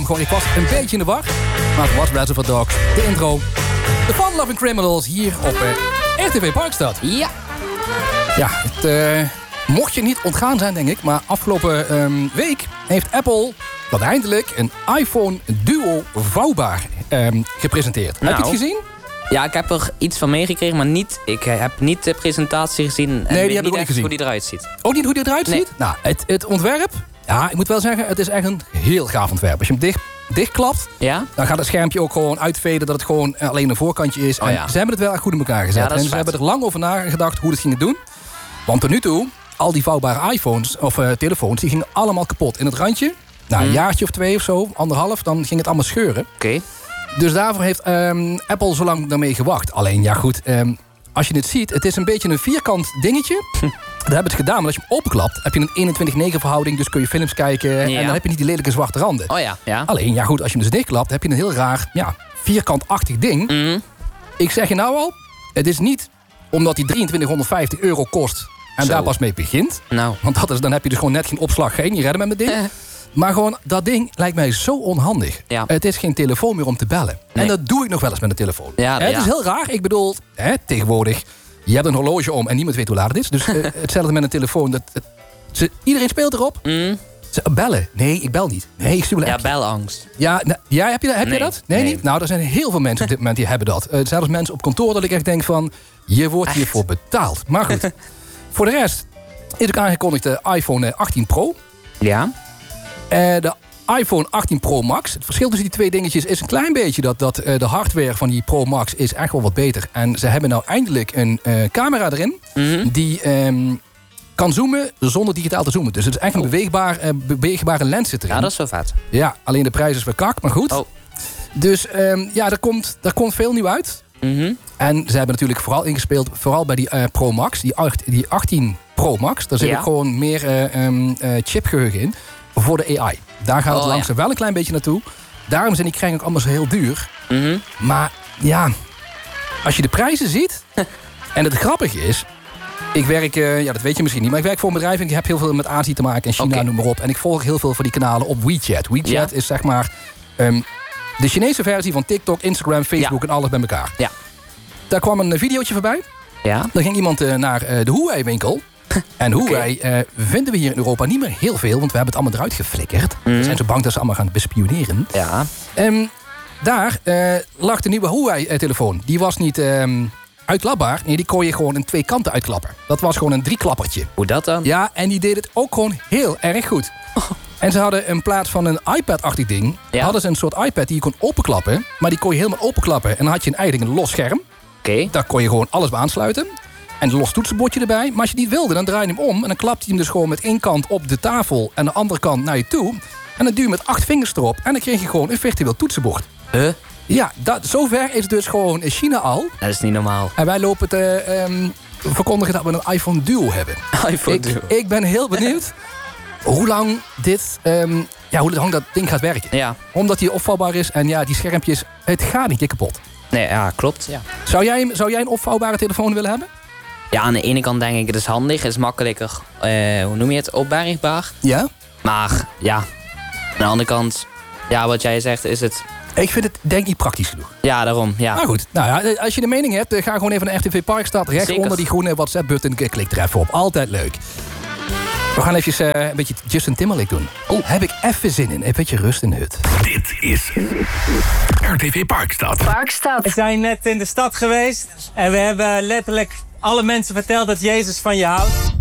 gewoon, ik was een beetje in de war. Maar het was Reservoir Dogs, de intro. The Fun Loving Criminals hier op RTV Parkstad. Ja. Ja, het mocht je niet ontgaan zijn, denk ik. Maar afgelopen week heeft Apple dan eindelijk een iPhone Duo vouwbaar gepresenteerd. Nou. Heb je het gezien? Ja, ik heb er iets van meegekregen, maar ik heb niet de presentatie gezien. En Nee, die heb ik ook echt niet gezien. hoe die eruit ziet. Ook niet hoe die eruit ziet? Nou, het ontwerp, ja, ik moet wel zeggen, het is echt een heel gaaf ontwerp. Als je hem dichtklapt, Ja? dan gaat het schermpje ook gewoon uitveden dat het gewoon alleen een voorkantje is. Oh, En ja. ze hebben het wel echt goed in elkaar gezet. Ja, dat is en ze vet. hebben er lang over nagedacht hoe ze het gingen doen. Want tot nu toe, al die vouwbare iPhones of telefoons, die gingen allemaal kapot. In het randje, nou, een jaartje of 2 of zo, 1,5, dan ging het allemaal scheuren. Oké. Dus daarvoor heeft Apple zo lang daarmee gewacht. Alleen, ja goed, als je dit ziet, het is een beetje een vierkant dingetje. Daar hebben het gedaan, maar als je hem openklapt, heb je een 21:9 verhouding, dus kun je films kijken. Ja. En dan heb je niet die lelijke zwarte randen. Oh ja, ja. Alleen, ja goed, als je hem dus dichtklapt, heb je een heel raar, ja, vierkantachtig ding. Mhm. Ik zeg je nou al, het is niet omdat die €2350 kost en Zo. daar pas mee begint. Nou. Want dan heb je dus gewoon net geen opslag, geen redden met mijn ding. Maar gewoon, dat ding lijkt mij zo onhandig. Ja. Het is geen telefoon meer om te bellen. Nee. En dat doe ik nog wel eens met een telefoon. Ja, Het ja. is heel raar. Ik bedoel, tegenwoordig, je hebt een horloge om en niemand weet hoe laat het is. Dus hetzelfde met een telefoon. Iedereen speelt erop. Mm. Bellen? Nee, ik bel niet. Nee, ik stuur een Ja, appje. belangst. Ja, heb je Nee. dat? Nee, Nee. niet? Nou, er zijn heel veel mensen op dit moment die hebben dat. Zelfs mensen op kantoor dat ik echt denk van, je wordt Echt? hiervoor betaald. Maar goed, voor de rest is ook aangekondigd de iPhone 18 Pro. Ja. De iPhone 18 Pro Max. Het verschil tussen die twee dingetjes is een klein beetje dat de hardware van die Pro Max is echt wel wat beter. En ze hebben nou eindelijk een camera erin die kan zoomen zonder digitaal te zoomen. Dus het is echt een beweegbare lens zit erin. Ja, dat is wel vet. Ja, alleen de prijs is weer kak, maar goed. Oh. Dus ja, er komt veel nieuw uit. Mhm. En ze hebben natuurlijk vooral ingespeeld, vooral bij die Pro Max, die 18 Pro Max. Daar zit Ja. ook gewoon meer chipgeheugen in voor de AI. Daar gaat het Oh, langzaam wel een klein beetje naartoe. Daarom zijn die kringen ook allemaal zo heel duur. Mhm. Maar ja, als je de prijzen ziet, en het grappige is, ik werk, ja dat weet je misschien niet, maar ik werk voor een bedrijf en ik heb heel veel met Azië te maken en China, Oké. noem maar op. En ik volg heel veel van die kanalen op WeChat. WeChat Ja. is zeg maar de Chinese versie van TikTok, Instagram, Facebook en alles bij elkaar. Ja. Daar kwam een videootje voorbij. Ja. Dan ging iemand naar de Huawei-winkel. En Huawei vinden we hier in Europa niet meer heel veel, want we hebben het allemaal eruit geflikkerd. We zijn zo bang dat ze allemaal gaan bespioneren. Ja. Daar lag de nieuwe Huawei-telefoon. Die was niet uitklapbaar. Nee, die kon je gewoon in 2 kanten uitklappen. Dat was gewoon een 3-klappertje. Hoe dat dan? Ja, en die deed het ook gewoon heel erg goed. En ze hadden in plaats van een iPad-achtig ding, Ja. hadden ze een soort iPad die je kon openklappen. Maar die kon je helemaal openklappen. En dan had je eigenlijk een los scherm. Oké. Daar kon je gewoon alles bij aansluiten. En een los toetsenbordje erbij. Maar als je het niet wilde, dan draai je hem om. En dan klapte je hem dus gewoon met 1 kant op de tafel en de andere kant naar je toe. En dan duw je met 8 vingers erop. En dan kreeg je gewoon een virtueel toetsenbord. Huh? Ja, zover is het dus gewoon in China al. Dat is niet normaal. En wij lopen te verkondigen dat we een iPhone Duo hebben. iPhone Duo. Ik ben heel benieuwd hoe lang hoe lang dat ding gaat werken. Ja. Omdat die opvouwbaar is en ja, die schermpjes, het gaat niet kapot. Nee, ja, klopt. Ja. Zou jij een opvouwbare telefoon willen hebben? Ja, aan de ene kant denk ik het is handig, het is makkelijker, hoe noem je het, opbergbaar. Ja. Maar ja, aan de andere kant, ja, wat jij zegt is het, Ik vind het denk ik niet praktisch genoeg. ja, daarom, ja. Maar goed, nou ja, als je de mening hebt, ga gewoon even naar RTV Parkstad. Rechts Zeker. onder die groene WhatsApp-button, klik er even op. Altijd leuk. We gaan even een beetje Justin Timberlake doen. Heb ik even zin in. Een beetje rust in de hut. Dit is RTV Parkstad. We zijn net in de stad geweest en we hebben letterlijk alle mensen verteld dat Jezus van je houdt.